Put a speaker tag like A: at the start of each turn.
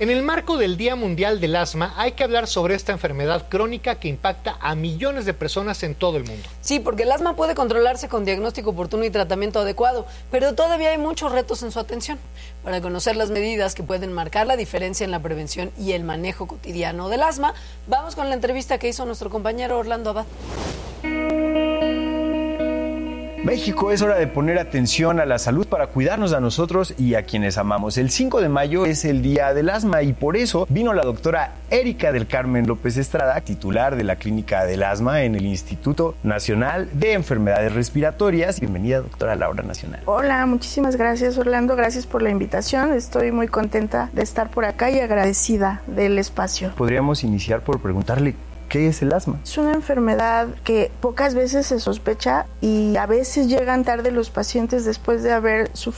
A: En el marco del Día Mundial del Asma, hay que hablar sobre esta enfermedad crónica que impacta a millones de personas en todo el mundo.
B: Sí, porque el asma puede controlarse con diagnóstico oportuno y tratamiento adecuado, pero todavía hay muchos retos en su atención. Para conocer las medidas que pueden marcar la diferencia en la prevención y el manejo cotidiano del asma, vamos con la entrevista que hizo nuestro compañero Orlando Abad.
C: México, es hora de poner atención a la salud para cuidarnos a nosotros y a quienes amamos. El 5 de mayo es el Día del Asma y por eso vino la doctora Erika del Carmen López Estrada, titular de la Clínica del Asma en el Instituto Nacional de Enfermedades Respiratorias. Bienvenida, doctora, a la Hora Nacional.
D: Hola, muchísimas gracias, Orlando. Gracias por la invitación. Estoy muy contenta de estar por acá y agradecida del espacio.
C: Podríamos iniciar por preguntarle, ¿qué es el asma?
D: Es una enfermedad que pocas veces se sospecha y a veces llegan tarde los pacientes después de haber sufrido